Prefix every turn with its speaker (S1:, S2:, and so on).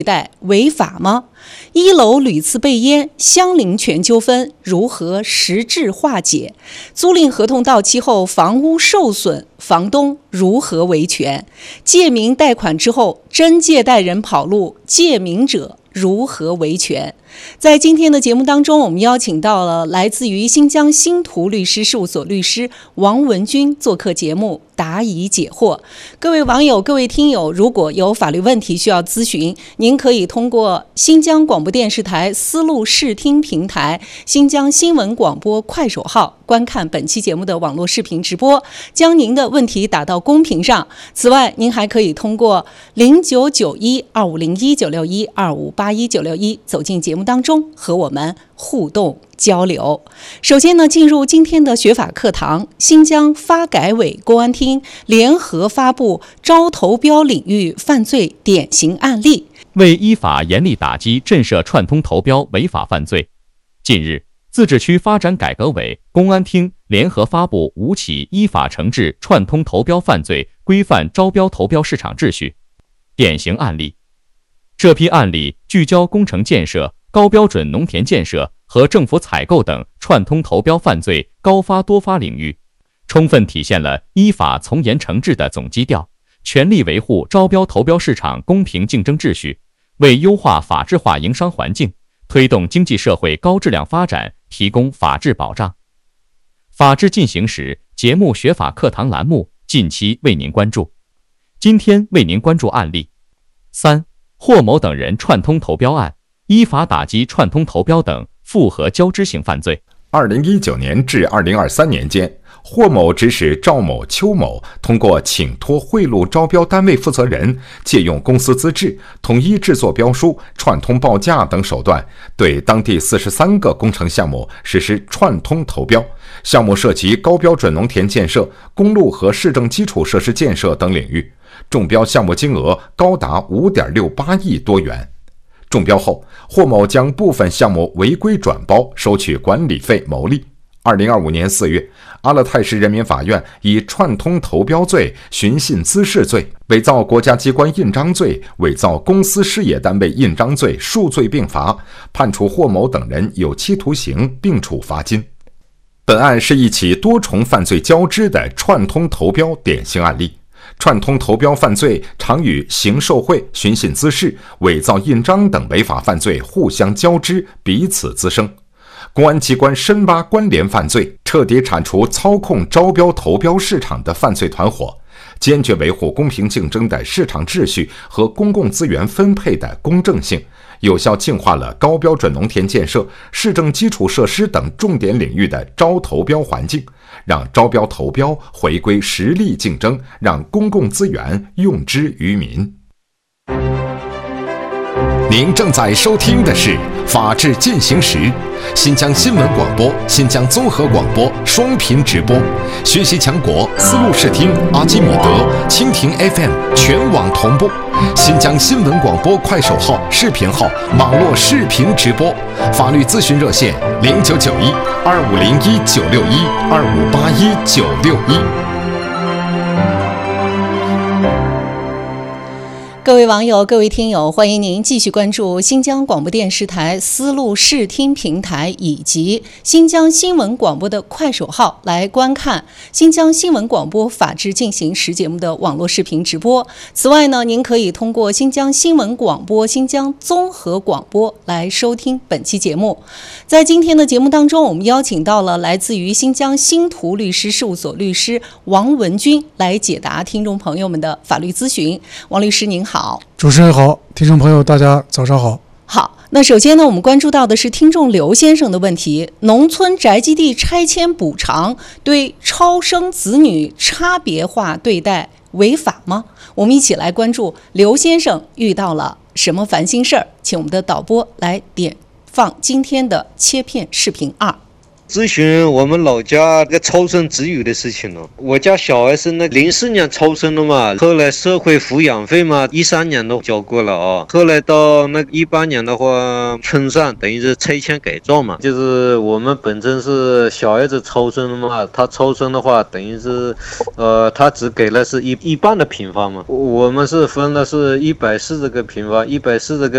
S1: 贷违法吗？一楼屡次被淹，相邻权纠纷如何实质化解？租赁合同到期后，房屋受损，房东如何维权？借名贷款之后，真借贷人跑路，借名者如何维权？在今天的节目当中，我们邀请到了来自于新疆新图律师事务所律师王文军做客节目，答疑解惑。各位网友、各位听友，如果有法律问题需要咨询，您可以通过新疆广播电视台丝路视听平台、新疆新闻广播快手号观看本期节目的网络视频直播，将您的问题打到公屏上。此外，您还可以通过099125019612581961走进节目当中和我们互动交流。首先呢，进入今天的学法课堂。新疆发改委、公安厅联合发布招投标领域犯罪典型案例，
S2: 为依法严厉打击震慑串通投标违法犯罪。近日，自治区发展改革委、公安厅联合发布5起依法惩治串通投标犯罪、规范招标投标市场秩序典型案例。这批案例聚焦工程建设、高标准农田建设和政府采购等串通投标犯罪高发多发领域，充分体现了依法从严惩治的总基调，全力维护招标投标市场公平竞争秩序，为优化法治化营商环境、推动经济社会高质量发展提供法治保障。法治进行时节目学法课堂栏目近期为您关注。今天为您关注案例3：霍某等人串通投标案，依法打击串通投标等复合交织性犯罪。
S3: 2019年至2023年间，霍某指使赵某、邱某通过请托贿赂招标单位负责人，借用公司资质，统一制作标书、串通报价等手段，对当地43个工程项目实施串通投标，项目涉及高标准农田建设、公路和市政基础设施建设等领域，中标项目金额高达5.68亿多元。中标后，霍某将部分项目违规转包，收取管理费牟利。2025年4月，阿勒泰市人民法院以串通投标罪、寻衅滋事罪、伪造国家机关印章罪、伪造公司事业单位印章罪数罪并罚，判处霍某等人有期徒刑并处罚金。本案是一起多重犯罪交织的串通投标典型案例。串通投标犯罪常与行受贿、寻衅滋事、伪造印章等违法犯罪互相交织，彼此滋生。公安机关深挖关联犯罪，彻底铲除操控招标投标市场的犯罪团伙，坚决维护公平竞争的市场秩序和公共资源分配的公正性，有效净化了高标准农田建设、市政基础设施等重点领域的招投标环境，让招标投标回归实力竞争，让公共资源用之于民。您正在收听的是《法治进行时》，新疆新闻广播、新疆综合广播双频直播，学习强国丝路视听、阿基米德、蜻蜓 FM 全网同步，新疆新闻广播快手号、视频号网络视频直播，法律咨询热线09912501-961-2581-961。
S1: 各位网友、各位听友，欢迎您继续关注新疆广播电视台丝路视听平台以及新疆新闻广播的快手号来观看新疆新闻广播法治进行时节目的网络视频直播。此外呢，您可以通过新疆新闻广播、新疆综合广播来收听本期节目。在今天的节目当中，我们邀请到了来自于新疆新图律师事务所律师王文军来解答听众朋友们的法律咨询。王律师您好。
S4: 主持人好，听众朋友大家早上好。
S1: 好，那首先呢，我们关注到的是听众刘先生的问题：农村宅基地拆迁补偿对超生子女差别化对待违法吗？我们一起来关注刘先生遇到了什么烦心事儿，请我们的导播来点放今天的切片视频2。
S5: 咨询我们老家那个超生子女的事情了。我家小孩是那04年超生的嘛，后来社会抚养费嘛13年都交过了啊，后来到那18年的话村上等于是拆迁改造嘛，就是我们本身是小孩子超生的嘛，他超生的话等于是他只给了是一半的平方嘛，我们是分了是140个平方，140个